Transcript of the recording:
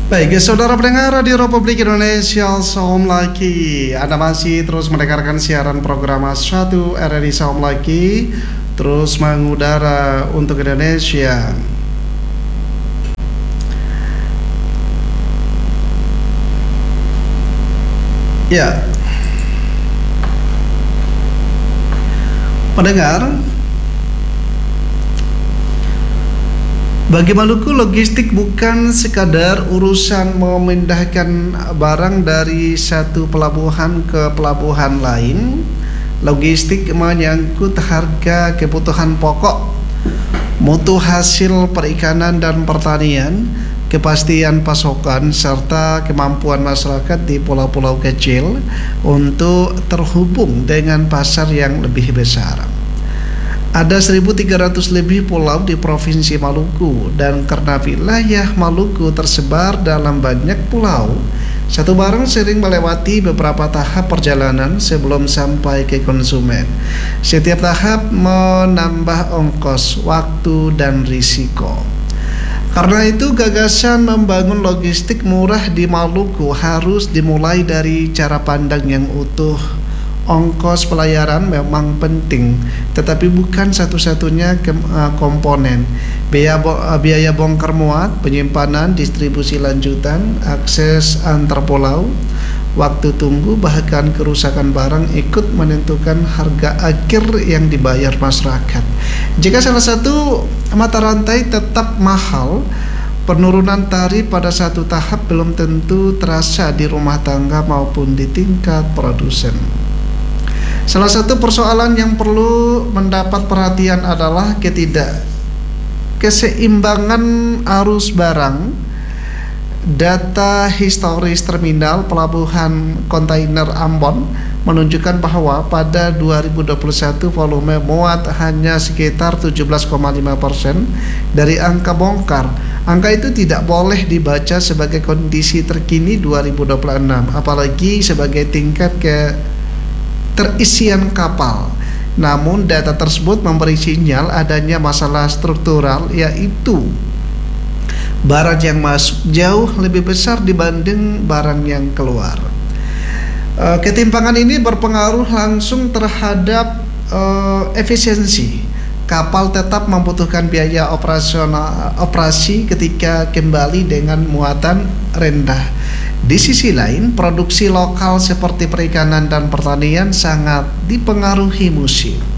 Baik, saudara pendengar Radio Republik Indonesia, Salam lagi. Anda masih terus mendengarkan siaran program As1 RRI Salam lagi, terus mengudara untuk Indonesia. Ya, pendengar, bagi Maluku, logistik bukan sekadar urusan memindahkan barang dari satu pelabuhan ke pelabuhan lain. Logistik menyangkut harga kebutuhan pokok, mutu hasil perikanan dan pertanian, kepastian pasokan, serta kemampuan masyarakat di pulau-pulau kecil untuk terhubung dengan pasar yang lebih besar. Ada 1.300 lebih pulau di Provinsi Maluku, dan karena wilayah Maluku tersebar dalam banyak pulau, satu barang sering melewati beberapa tahap perjalanan sebelum sampai ke konsumen. Setiap tahap menambah ongkos, waktu, dan risiko. Karena itu, gagasan membangun logistik murah di Maluku harus dimulai dari cara pandang yang utuh. Ongkos pelayaran memang penting, tetapi bukan satu-satunya komponen. Biaya bongkar muat, penyimpanan, distribusi lanjutan, akses antar pulau, waktu tunggu, bahkan kerusakan barang ikut menentukan harga akhir yang dibayar masyarakat. Jika salah satu mata rantai tetap mahal, penurunan tarif pada satu tahap belum tentu terasa di rumah tangga maupun di tingkat produsen. Salah satu persoalan yang perlu mendapat perhatian adalah keseimbangan arus barang. Data historis terminal pelabuhan kontainer Ambon menunjukkan bahwa pada 2021 volume muat hanya sekitar 17,5% dari angka bongkar. Angka itu tidak boleh dibaca sebagai kondisi terkini 2026, apalagi sebagai tingkat terisian kapal. Namun data tersebut memberi sinyal adanya masalah struktural, yaitu barang yang masuk jauh lebih besar dibanding barang yang keluar. Ketimpangan ini berpengaruh langsung terhadap efisiensi. Kapal tetap membutuhkan biaya operasi ketika kembali dengan muatan rendah. Di sisi lain, produksi lokal seperti perikanan dan pertanian sangat dipengaruhi musim.